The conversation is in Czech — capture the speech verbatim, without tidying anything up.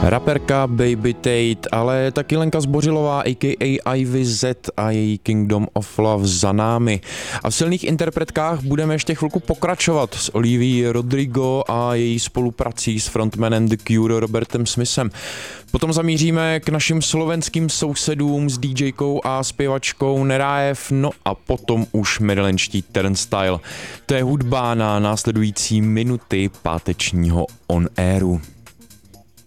Raperka Baby Tate, ale taky Lenka Zbořilová, a ká a. Ivy Z a její Kingdom of Love za námi. A v silných interpretkách budeme ještě chvilku pokračovat s Olivií Rodrigo a její spoluprací s frontmanem The Cure Robertem Smithem. Potom zamíříme k našim slovenským sousedům s DJkou a zpěvačkou Nerájev, no a potom už marylandští Turnstile. To je hudba na následující minuty pátečního On Airu.